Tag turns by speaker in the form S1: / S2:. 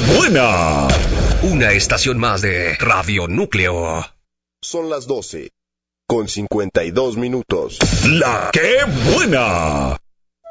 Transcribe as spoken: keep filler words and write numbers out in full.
S1: buena! Una estación más de Radio Núcleo.
S2: Son las doce, con cincuenta y dos minutos.
S1: ¡La Qué Buena!